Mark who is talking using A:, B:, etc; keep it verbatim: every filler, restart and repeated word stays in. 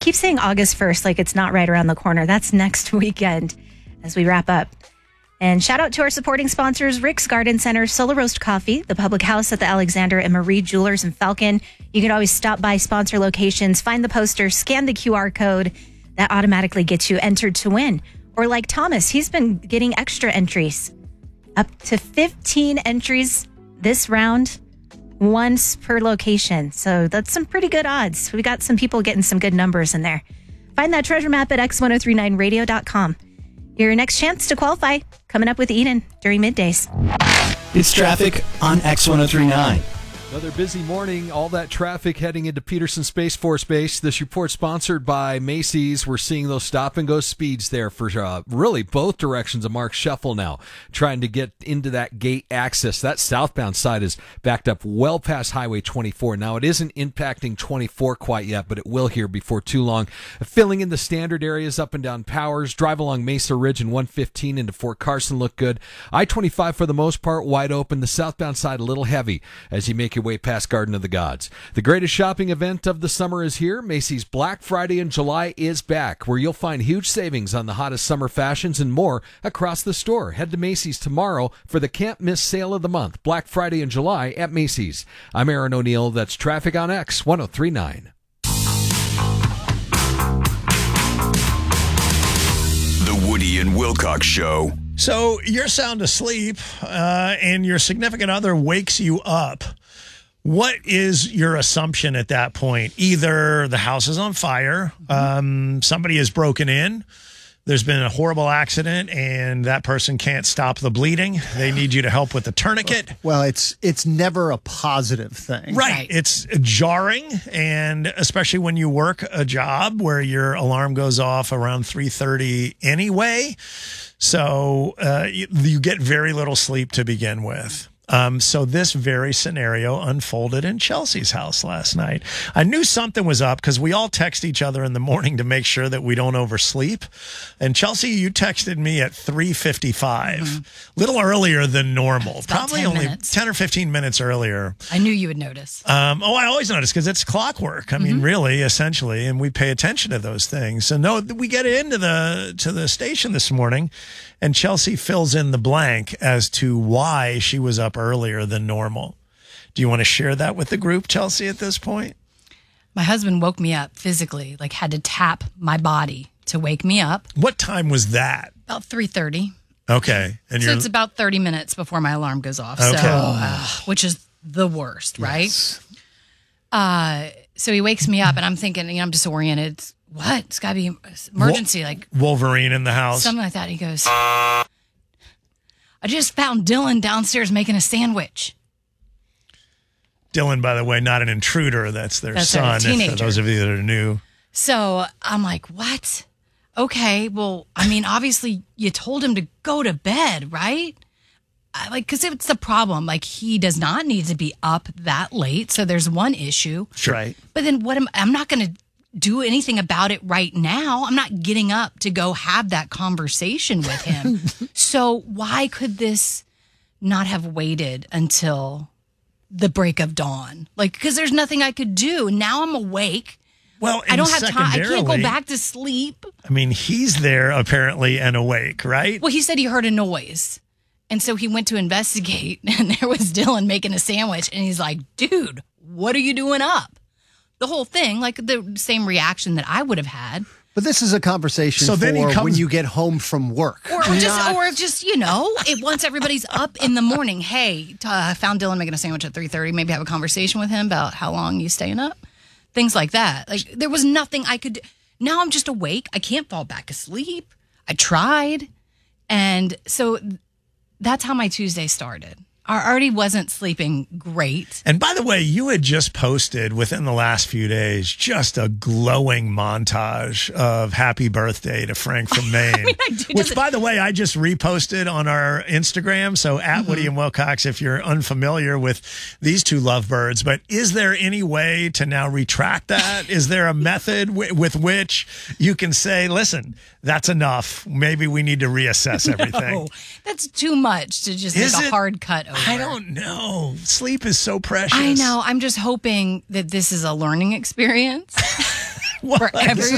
A: keep saying August first like it's not right around the corner. That's next weekend as we wrap up. And shout out to our supporting sponsors, Rick's Garden Center, Solar Roast Coffee, the Public House at the Alexander, and Marie Jewelers in Falcon. You can always stop by sponsor locations, find the poster, scan the Q R code. That automatically gets you entered to win. Or like Thomas, he's been getting extra entries. Up to fifteen entries this round, once per location. So that's some pretty good odds. We got some people getting some good numbers in there. Find that treasure map at x ten thirty-nine radio dot com. Your next chance to qualify coming up with Eden during middays.
B: It's traffic on X ten thirty-nine.
C: Another busy morning, all that traffic heading into Peterson Space Force Base. This report sponsored by Macy's. We're seeing those stop-and-go speeds there for uh, really both directions of Mark Scheffel now, trying to get into that gate access. That southbound side is backed up well past Highway twenty-four. Now, it isn't impacting twenty-four quite yet, but it will here before too long. Filling in the standard areas up and down Powers. Drive along Mesa Ridge and one fifteen into Fort Carson look good. I twenty-five for the most part wide open. The southbound side a little heavy as you make your way past Garden of the Gods. The greatest shopping event of the summer is here. Macy's Black Friday in July is back, where you'll find huge savings on the hottest summer fashions and more across the store. Head to Macy's tomorrow for the can't miss sale of the month. Black Friday in July at Macy's. I'm Aaron O'Neill. That's traffic on X ten thirty-nine.
D: The Woody and Wilcox Show.
E: So you're sound asleep, uh, and your significant other wakes you up. What is your assumption at that point? Either the house is on fire, um, somebody has broken in, there's been a horrible accident, and that person can't stop the bleeding. They need you to help with the tourniquet.
F: Well, it's it's never a positive thing.
E: Right.
A: Right.
E: It's jarring, and especially when you work a job where your alarm goes off around three thirty anyway. So uh, you, you get very little sleep to begin with. Um, so this very scenario unfolded in Chelsea's house last night. I knew something was up because we all text each other in the morning to make sure that we don't oversleep. And Chelsea, you texted me at three fifty-five, mm-hmm. little earlier than normal, probably only
G: minutes.
E: ten or fifteen minutes earlier.
G: I knew you would notice.
E: Um, oh, I always notice because it's clockwork. I mean, mm-hmm. really, essentially, and we pay attention to those things. So no, we get into the to the station this morning, and Chelsea fills in the blank as to why she was up earlier than normal. Do you want to share that with the group, Chelsea, at this point?
G: My husband woke me up physically, like had to tap my body to wake me up.
E: What time was that?
G: About three thirty.
E: Okay. And
G: so
E: you're...
G: it's about thirty minutes before my alarm goes off.
E: Okay.
G: So, uh, which is the worst, right?
F: Yes.
G: Uh, so he wakes me up and I'm thinking, you know, I'm disoriented. What? It's got to be emergency,
E: Wo-
G: like
E: Wolverine in the house.
G: something like that. He goes, I just found Dylan downstairs making a sandwich.
E: Dylan, by the way, not an intruder. That's their
G: That's their
E: son.
G: teenager.
E: For those of you that are new.
G: So I'm like, what? Okay, well, I mean, obviously you told him to go to bed, right? I, like, because it's the problem. Like, he does not need to be up that late. So there's one issue.
E: Sure.
F: Right.
G: But then what am I'm not going to do anything about it right now. I'm not getting up to go have that conversation with him. So why could this not have waited until the break of dawn? Like, because there's nothing I could do. Now I'm awake.
E: Well,
G: I don't have time. I can't go
E: secondarily,
G: back to sleep.
E: I mean, he's there apparently and awake, right?
G: Well, he said he heard a noise. And so he went to investigate, and there was Dylan making a sandwich. And he's like, dude, what are you doing up? The whole thing, like the same reaction that I would have had.
F: But this is a conversation
E: So
F: for
E: then he
F: when
E: comes-
F: you get home from work.
G: Or just,
F: Not-
G: or just, you know, it once everybody's up in the morning. Hey, I uh, found Dylan making a sandwich at three thirty. Maybe have a conversation with him about how long you staying up. Things like that. Like, there was nothing I could do. Now I'm just awake. I can't fall back asleep. I tried. And so that's how my Tuesday started. I already wasn't sleeping great.
E: And by the way, you had just posted within the last few days just a glowing montage of happy birthday to Frank from Maine.
G: I mean, I did.
E: Which, by the way, I just reposted on our Instagram. So at
G: Mm-hmm.
E: Woody and Wilcox, if you're unfamiliar with these two lovebirds. But is there any way to now retract that? Is there a method w- with which you can say, listen, that's enough. Maybe we need to reassess everything.
G: No, that's too much to just
E: Is
G: make a
E: it?
G: hard cut over.
E: I don't know. Sleep is so precious.
G: I know. I'm just hoping that this is a learning experience for every